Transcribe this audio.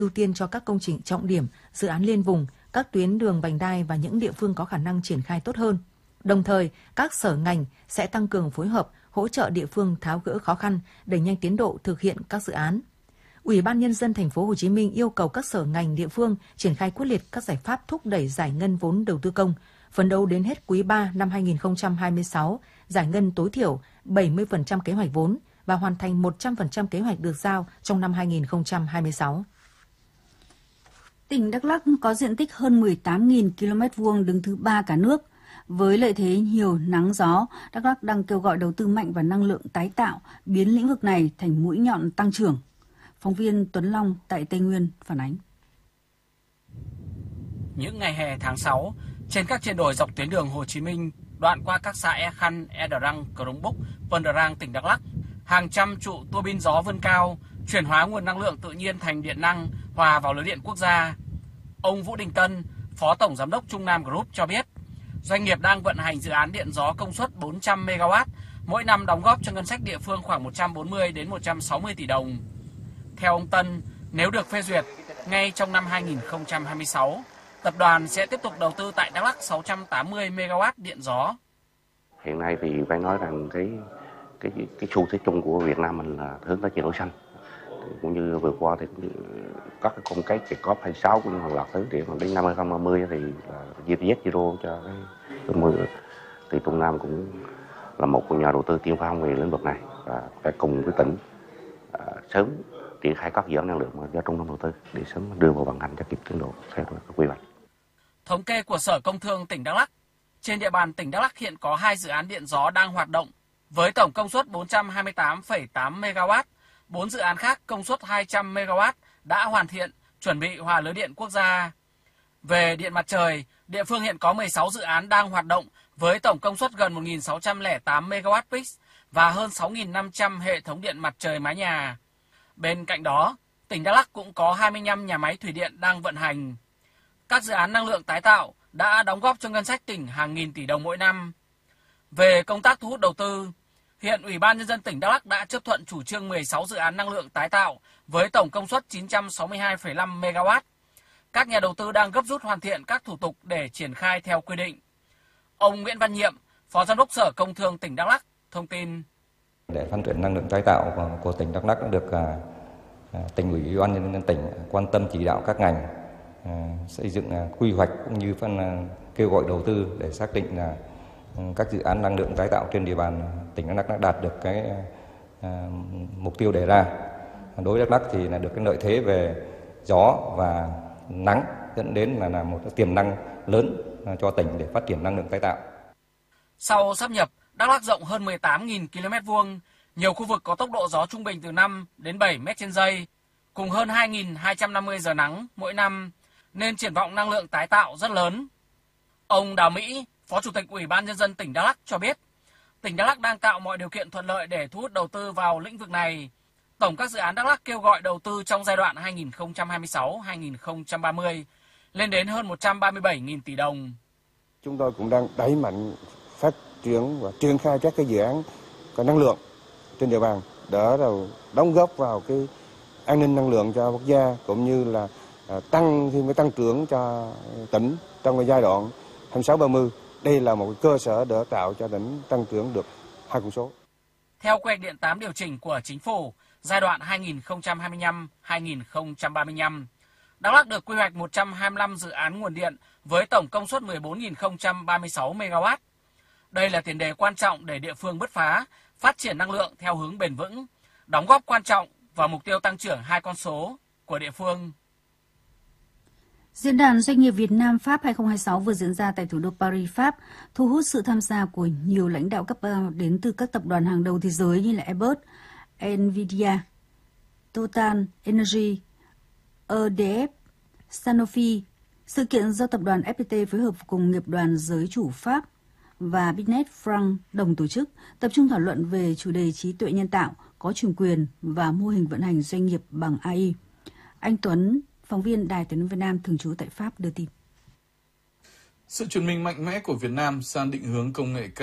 ưu tiên cho các công trình trọng điểm, dự án liên vùng, các tuyến đường vành đai và những địa phương có khả năng triển khai tốt hơn. Đồng thời, các sở ngành sẽ tăng cường phối hợp, hỗ trợ địa phương tháo gỡ khó khăn, đẩy nhanh tiến độ thực hiện các dự án. Ủy ban Nhân dân thành phố Hồ Chí Minh yêu cầu các sở ngành địa phương triển khai quyết liệt các giải pháp thúc đẩy giải ngân vốn đầu tư công, phấn đấu đến hết quý 3 năm 2026 giải ngân tối thiểu 70% kế hoạch vốn và hoàn thành 100% kế hoạch được giao trong năm 2026. Tỉnh Đắk Lắk có diện tích hơn 18.000 km2 đứng thứ 3 cả nước. Với lợi thế nhiều nắng gió, Đắk Lắk đang kêu gọi đầu tư mạnh vào năng lượng tái tạo, biến lĩnh vực này thành mũi nhọn tăng trưởng. Phóng viên Tuấn Long tại Tây Nguyên phản ánh. Những ngày hè tháng 6, trên các trên đồi dọc tuyến đường Hồ Chí Minh, đoạn qua các xã E Khăn, E Đờ Răng, Crong Búc, Pơn Đờ Rang, tỉnh Đắk Lắk, hàng trăm trụ tua bin gió vươn cao, chuyển hóa nguồn năng lượng tự nhiên thành điện năng hòa vào lưới điện quốc gia. Ông Vũ Đình Tân, Phó Tổng Giám đốc Trung Nam Group cho biết, doanh nghiệp đang vận hành dự án điện gió công suất 400 MW, mỗi năm đóng góp cho ngân sách địa phương khoảng 140 đến 160 tỷ đồng. Theo ông Tân, nếu được phê duyệt, ngay trong năm 2026, tập đoàn sẽ tiếp tục đầu tư tại Đắk Lắk 680 MW điện gió. Hiện nay thì phải nói rằng cái xu thế chung của Việt Nam mình là hướng tới chuyển đổi xanh. Cũng như vừa qua thì các cái công kết COP26 cũng hàng loạt thứ để mà đến năm 2030 thì là zero cho cái môi trường. Thì Trung Nam cũng là một nhà đầu tư tiên phong về lĩnh vực này và phải cùng với tỉnh sớm triển khai các dự án năng lượng mà do Trung Nam đầu tư để sớm đưa vào vận hành cho kịp tiến độ theo quy hoạch. Thống kê của Sở Công Thương tỉnh Đắk Lắk, trên địa bàn tỉnh Đắk Lắk hiện có 2 dự án điện gió đang hoạt động với tổng công suất 428,8 MW, 4 dự án khác công suất 200 MW đã hoàn thiện, chuẩn bị hòa lưới điện quốc gia. Về điện mặt trời, địa phương hiện có 16 dự án đang hoạt động với tổng công suất gần 1.608 MWp và hơn 6.500 hệ thống điện mặt trời mái nhà. Bên cạnh đó, tỉnh Đắk Lắk cũng có 25 nhà máy thủy điện đang vận hành. Các dự án năng lượng tái tạo đã đóng góp cho ngân sách tỉnh hàng nghìn tỷ đồng mỗi năm. Về công tác thu hút đầu tư, hiện Ủy ban Nhân dân tỉnh Đắk Lắk đã chấp thuận chủ trương 16 dự án năng lượng tái tạo với tổng công suất 962,5 MW. Các nhà đầu tư đang gấp rút hoàn thiện các thủ tục để triển khai theo quy định. Ông Nguyễn Văn Nhiệm, Phó Giám đốc Sở Công Thương tỉnh Đắk Lắk thông tin. Để phát triển năng lượng tái tạo của tỉnh Đắk Lắk đã được Tỉnh ủy, Ủy ban Nhân dân tỉnh quan tâm chỉ đạo các ngành xây dựng quy hoạch cũng như kêu gọi đầu tư để xác định là các dự án năng lượng tái tạo trên địa bàn tỉnh Đắk Lắk đã đạt được cái mục tiêu đề ra. Đối với Đắk Lắk thì là được cái lợi thế về gió và nắng dẫn đến là một cái tiềm năng lớn cho tỉnh để phát triển năng lượng tái tạo. Sau sáp nhập, Đắk Lắk rộng hơn 18.000 km2, nhiều khu vực có tốc độ gió trung bình từ 5 đến 7 m/giây, cùng hơn 2.250 giờ nắng mỗi năm, nên triển vọng năng lượng tái tạo rất lớn. Ông Đào Mỹ, Phó Chủ tịch Ủy ban Nhân dân tỉnh Đắk Lắk cho biết, tỉnh Đắk Lắk đang tạo mọi điều kiện thuận lợi để thu hút đầu tư vào lĩnh vực này. Tổng các dự án Đắk Lắk kêu gọi đầu tư trong giai đoạn 2026-2030 lên đến hơn 137.000 tỷ đồng. Chúng tôi cũng đang đẩy mạnh phát triển và triển khai các cái dự án có năng lượng trên địa bàn để đóng góp vào cái an ninh năng lượng cho quốc gia cũng như là tăng thêm cái tăng trưởng cho tỉnh trong cái giai đoạn 26-30. Đây là một cơ sở để tạo cho tỉnh tăng trưởng được 2 con số. Theo quy hoạch điện 8 điều chỉnh của Chính phủ giai đoạn 2025-2035, Đắk Lắk được quy hoạch 125 dự án nguồn điện với tổng công suất 14.036 MW. Đây là tiền đề quan trọng để địa phương bứt phá, phát triển năng lượng theo hướng bền vững, đóng góp quan trọng vào mục tiêu tăng trưởng 2 con số của địa phương. Diễn đàn Doanh nghiệp Việt Nam Pháp 2026 vừa diễn ra tại thủ đô Paris, Pháp, thu hút sự tham gia của nhiều lãnh đạo cấp cao đến từ các tập đoàn hàng đầu thế giới như là Airbus, Nvidia, Total Energy, EDF, Sanofi. Sự kiện do tập đoàn FPT phối hợp cùng nghiệp đoàn giới chủ Pháp và Business France đồng tổ chức, tập trung thảo luận về chủ đề trí tuệ nhân tạo, có chủ quyền và mô hình vận hành doanh nghiệp bằng AI. Anh Tuấn, phóng viên Đài Tiếng nói Việt Nam thường trú tại Pháp đưa tin. Sự chuyển mình mạnh mẽ của Việt Nam sang định hướng công nghệ cao